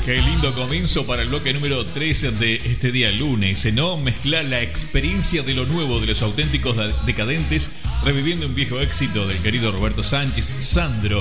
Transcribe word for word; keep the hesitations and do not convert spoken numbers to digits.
Qué lindo comienzo para el bloque número trece de este día lunes, ¿no? Mezclar la experiencia de lo nuevo de los auténticos decadentes, reviviendo un viejo éxito del querido Roberto Sánchez, Sandro,